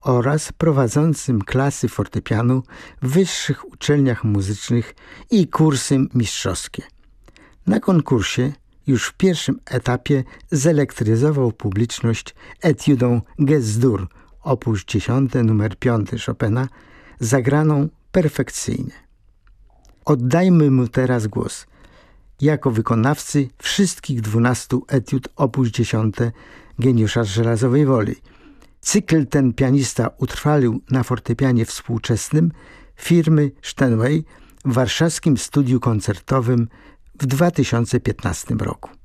oraz prowadzącym klasy fortepianu w wyższych uczelniach muzycznych i kursy mistrzowskie. Na konkursie już w pierwszym etapie zelektryzował publiczność etiudą Gess-Dur op. 10 nr 5 Chopina, zagraną perfekcyjnie. Oddajmy mu teraz głos. Jako wykonawcy wszystkich 12 etiud op. 10 geniusza żelazowej woli. Cykl ten pianista utrwalił na fortepianie współczesnym firmy Steinway w warszawskim studiu koncertowym w 2015 roku.